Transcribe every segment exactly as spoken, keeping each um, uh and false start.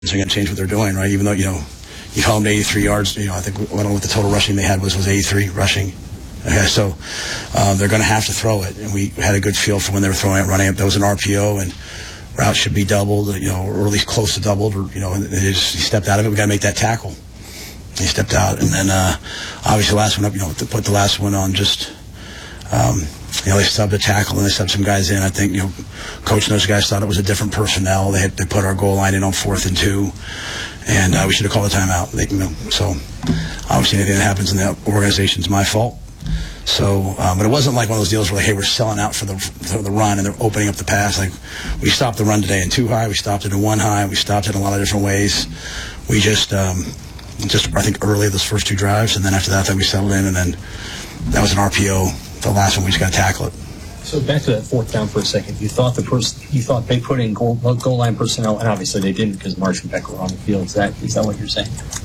They're going to change what they're doing, right? Even though, you know, you held them to eighty-three yards. You know, I think, I don't know what the total rushing they had was, was eighty-three rushing. Okay, so um, they're going to have to throw it. And we had a good feel for when they were throwing it, running it. That was an R P O, and route should be doubled, you know, or at least close to doubled, or, you know, and they just, he stepped out of it. We got to make that tackle. He stepped out. And then, uh, obviously, the last one up, you know, to put the last one on just, um, you know, they subbed a tackle and they subbed some guys in. I think, you know, coach and those guys thought it was a different personnel. They had, they put our goal line in on fourth and two, and uh, we should have called a timeout. They, you know, so obviously anything that happens in the organization is my fault. So, um, but it wasn't like one of those deals where, like, hey, we're selling out for the for the run and they're opening up the pass. Like, we stopped the run today in two high, we stopped it in one high, we stopped it in a lot of different ways. We just, um, just I think early those first two drives, and then after that, I think we settled in, and then that was an R P O. The last one, we just got to tackle it. So back to that fourth down for a second. You thought the pers- you thought they put in goal, goal line personnel, and obviously they didn't because Marsh and Beck were on the field. Is that is that what you're saying?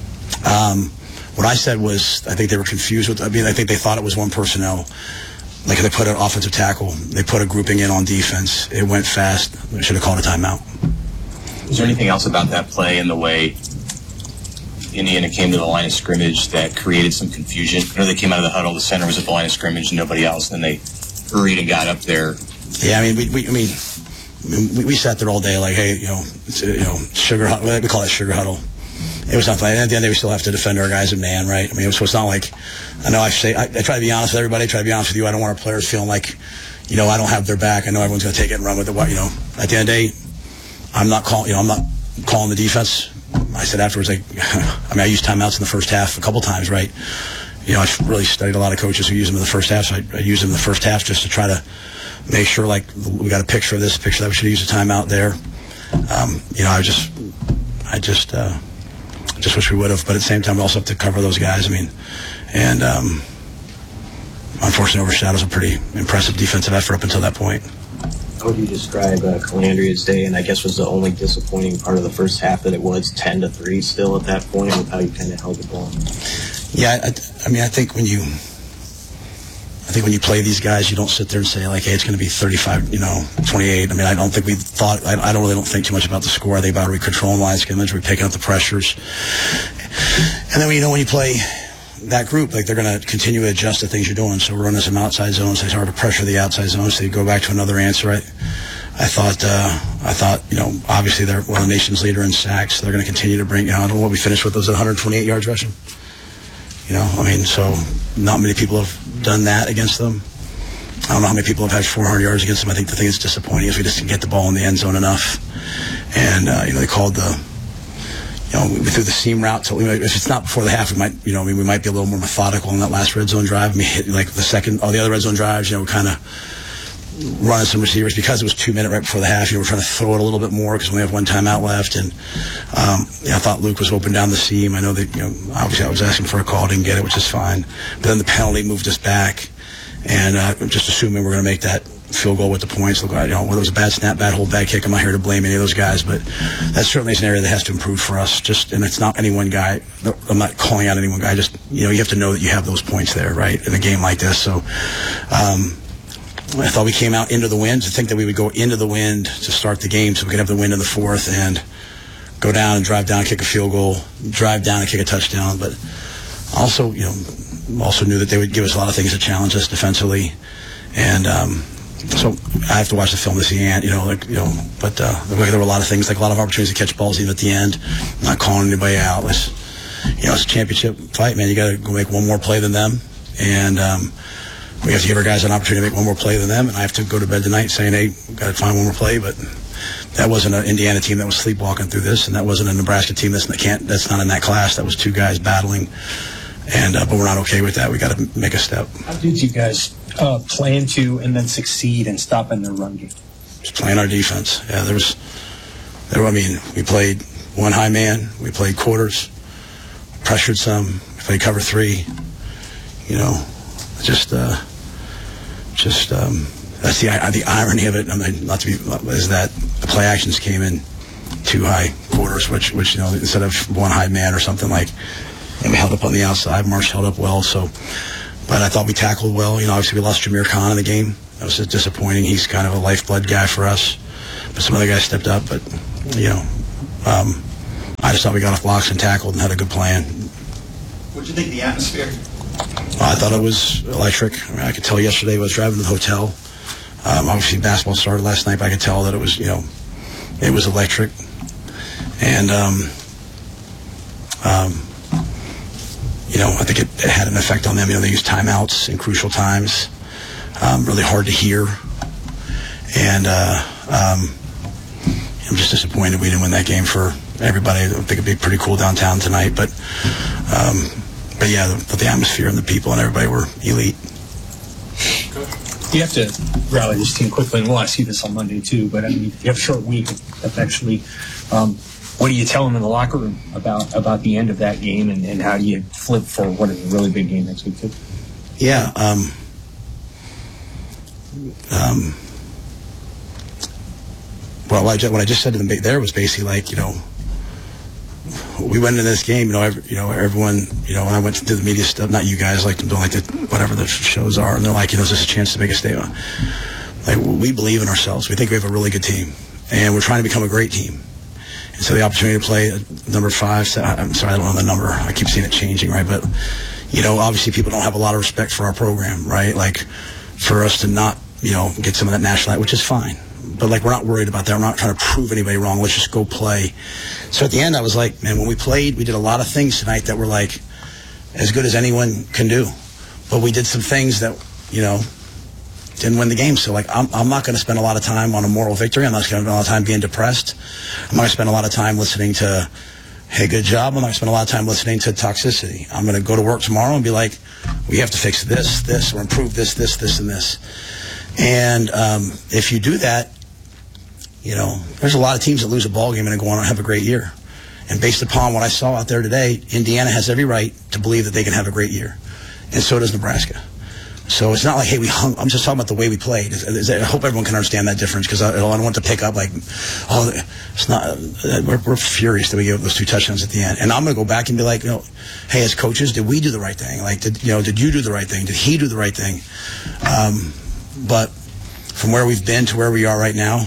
Um, what I said was I think they were confused with. I mean, I think they thought it was one personnel. Like, they put an offensive tackle, they put a grouping in on defense. It went fast. They should have called a timeout. Was there anything else about that play and the way Indiana came to the line of scrimmage that created some confusion? I know they came out of the huddle, the center was at the line of scrimmage, and nobody else, and they hurried and got up there. Yeah, I mean, we, we I mean, we, we sat there all day like, hey, you know, it's, you know, sugar huddle. We call it sugar huddle. It was not like, at the end of the day, we still have to defend our guys in man, right? I mean, so it's not like, I know I say, I, I try to be honest with everybody, I try to be honest with you. I don't want our players feeling like, you know, I don't have their back. I know everyone's going to take it and run with it. You know, at the end of the day, I'm not calling, you know, I'm not calling the defense. I said afterwards, like, I mean, I used timeouts in the first half a couple times, right? You know, I've really studied a lot of coaches who use them in the first half, so I, I use them in the first half just to try to make sure, like, we got a picture of this, a picture that we should use a timeout there. Um, you know, I just, I just, uh, just wish we would have, but at the same time, we also have to cover those guys. I mean, and um, unfortunately, overshadows a pretty impressive defensive effort up until that point. How would you describe uh, Calandria's day? And I guess was the only disappointing part of the first half that it was ten to three still at that point with how you kind of held the ball. Yeah, I, I mean, I think when you, I think when you play these guys, you don't sit there and say like, hey, it's going to be thirty-five, you know, twenty-eight. I mean, I don't think we thought. I, I don't really don't think too much about the score. I think about are we controlling line scrimmage, are we picking up the pressures, and then you know when you play that group, like, they're going to continue to adjust the things you're doing. So we're running some outside zones. They start to pressure the outside zones. So you go back to another answer. I, I thought, uh, I thought, you know, obviously they're one of the nation's leader in sacks. They're going to continue to bring, you know, I don't know what we finished with. Was it one hundred twenty-eight yards rushing? You know, I mean, so not many people have done that against them. I don't know how many people have had four hundred yards against them. I think the thing that's disappointing is we just didn't get the ball in the end zone enough. And, uh, you know, they called the, you know, we threw the seam route. So if it's not before the half, we might, you know, I mean, we might be a little more methodical in that last red zone drive. I mean, like the second, all the other red zone drives, you know, we kind of running some receivers because it was two minute right before the half. You know, we're trying to throw it a little bit more because we only have one timeout left. And um, yeah, I thought Luke was open down the seam. I know that, you know, obviously I was asking for a call, didn't get it, which is fine. But then the penalty moved us back, and uh, just assuming we're going to make that field goal with the points. Look, you know, whether it was a bad snap, bad hold, bad kick, I'm not here to blame any of those guys, but that certainly is an area that has to improve for us. Just, and it's not any one guy. I'm not calling out any one guy. Just, you know, you have to know that you have those points there, right, in a game like this. So, um, I thought we came out into the wind to think that we would go into the wind to start the game so we could have the wind in the fourth and go down and drive down, kick a field goal, drive down and kick a touchdown. But also, you know, also knew that they would give us a lot of things to challenge us defensively. And, um, so I have to watch the film to see, you know, like, you know, but uh, there were a lot of things, like a lot of opportunities to catch balls even at the end, not calling anybody out. It's, you know, it's a championship fight, man. You got to go make one more play than them. And, um, we have to give our guys an opportunity to make one more play than them, and I have to go to bed tonight saying, hey, we've got to find one more play. But that wasn't an Indiana team that was sleepwalking through this, and that wasn't a Nebraska team that's, that can't, that's not in that class. That was two guys battling, and uh, but we're not okay with that. We got to make a step. How did you guys uh, plan to and then succeed in stopping their run game? Just playing our defense. Yeah, there was, there. I mean, we played one high man, we played quarters, pressured some, we played cover three, you know. Just, uh, just um, that's the the irony of it. I mean, not to be is that the play actions came in two high quarters, which which you know instead of one high man or something like, and we held up on the outside. Marsh held up well, so. But I thought we tackled well. You know, obviously we lost Jameer Khan in the game. That was just disappointing. He's kind of a lifeblood guy for us. But some other guys stepped up. But you know, um, I just thought we got off blocks and tackled and had a good plan. What did you think of the atmosphere? I thought it was electric. I mean, I could tell yesterday I was driving to the hotel. Um, obviously, basketball started last night, but I could tell that it was, you know, it was electric. And, um, um, you know, I think it, it had an effect on them. You know, they used timeouts in crucial times, um, really hard to hear. And uh, um, I'm just disappointed we didn't win that game for everybody. I think it'd be pretty cool downtown tonight. But, um, but yeah, the, but the atmosphere and the people and everybody were elite. You have to rally this team quickly, and we'll ask you this on Monday too. But I mean, you have a short week, effectively. Um, what do you tell them in the locker room about about the end of that game, and, and how do you flip for what is a really big game next week too? Yeah. Um, um, well, what I, just, what I just said to them there was basically like, you know, we went into this game, you know, every, you know, everyone, you know, when I went to do the media stuff, not you guys, like, don't like the, whatever the shows are, and they're like, you know, is this a chance to make a statement? Like, we believe in ourselves. We think we have a really good team, and we're trying to become a great team. And so the opportunity to play number five, I'm sorry, I don't know the number. I keep seeing it changing, right? But, you know, obviously people don't have a lot of respect for our program, right? Like, for us to not, you know, get some of that national, which is fine. But, like, we're not worried about that. We're not trying to prove anybody wrong. Let's just go play. So at the end, I was like, man, when we played, we did a lot of things tonight that were, like, as good as anyone can do. But we did some things that, you know, didn't win the game. So, like, I'm, I'm not going to spend a lot of time on a moral victory. I'm not going to spend a lot of time being depressed. I'm not going to spend a lot of time listening to, hey, good job. I'm not going to spend a lot of time listening to toxicity. I'm going to go to work tomorrow and be like, we have to fix this, this, or improve this, this, this, and this. And um, if you do that, you know, there's a lot of teams that lose a ball game and go on and have a great year. And based upon what I saw out there today, Indiana has every right to believe that they can have a great year. And so does Nebraska. So it's not like, hey, we hung. I'm just talking about the way we played. I hope everyone can understand that difference, because I, I don't want to pick up like, oh, it's not. We're, we're furious that we gave those two touchdowns at the end. And I'm going to go back and be like, you know, hey, as coaches, did we do the right thing? Like, did you know, did you do the right thing? Did he do the right thing? Um, but from where we've been to where we are right now,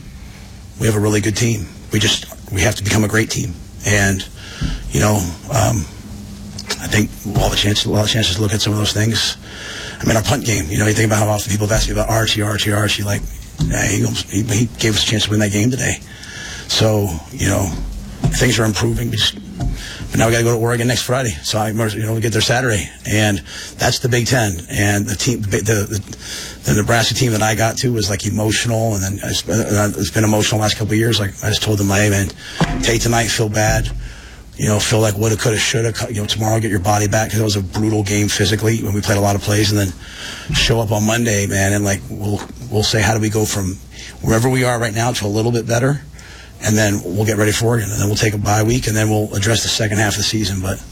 we have a really good team. We just we have to become a great team. And you know, um, I think we'll have a chance, we'll have a chance to look at some of those things. I mean, our punt game, you know, you think about how often people have asked me about Archie, Archie, Archie. Like, yeah, he, he, he gave us a chance to win that game today. So, you know, things are improving. We just, but now we got to go to Oregon next Friday. So, I, you know, we get there Saturday. And that's the Big Ten. And the team, the, the, the Nebraska team that I got to was, like, emotional. And then it's been, it's been emotional the last couple of years. Like, I just told them, hey, man, take tonight, feel bad. You know, feel like woulda, coulda, shoulda. You know, tomorrow get your body back, because it was a brutal game physically when we played a lot of plays, and then show up on Monday, man, and like we'll we'll say, how do we go from wherever we are right now to a little bit better, and then we'll get ready for Oregon, and then we'll take a bye week, and then we'll address the second half of the season. But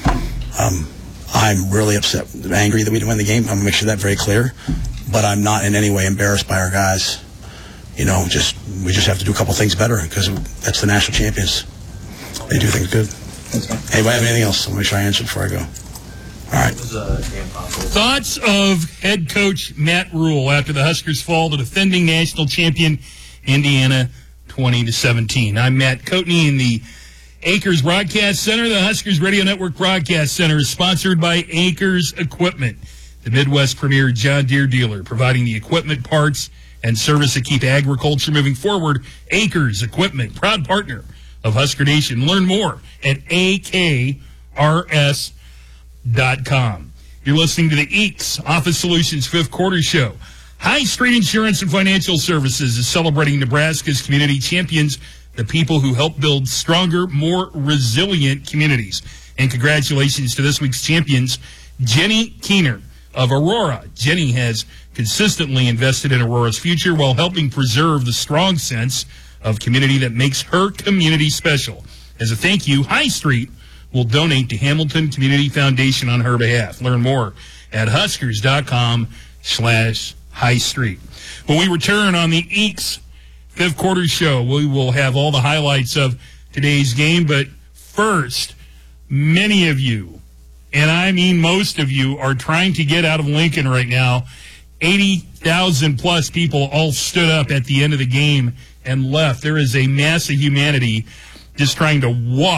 um, I'm really upset, angry that we didn't win the game. I'm gonna make sure that's very clear. But I'm not in any way embarrassed by our guys. You know, just we just have to do a couple things better, because that's the national champions. They do things good. Hey, if I have anything else, I'll make sure I answer before I go. All right. Thoughts of head coach Matt Rule after the Huskers fall to defending national champion Indiana twenty to seventeen. I'm Matt Coatney in the Acres Broadcast Center. The Huskers Radio Network Broadcast Center is sponsored by Acres Equipment, the Midwest premier John Deere dealer, providing the equipment, parts, and service that keep agriculture moving forward. Acres Equipment, proud partner of Husker Nation. Learn more at A K R S dot com. You're listening to the E A K S Office Solutions Fifth Quarter Show. High Street Insurance and Financial Services is celebrating Nebraska's community champions, the people who help build stronger, more resilient communities. And congratulations to this week's champions, Jenny Keener of Aurora. Jenny has consistently invested in Aurora's future while helping preserve the strong sense of community that makes her community special. As a thank you, High Street will donate to Hamilton Community Foundation on her behalf. Learn more at huskers.com slash High Street. When we return on the E A K S Fifth Quarter Show, we will have all the highlights of today's game. But first, many of you, and I mean most of you, are trying to get out of Lincoln right now. eighty thousand plus people all stood up at the end of the game and left. There is a mass of humanity just trying to walk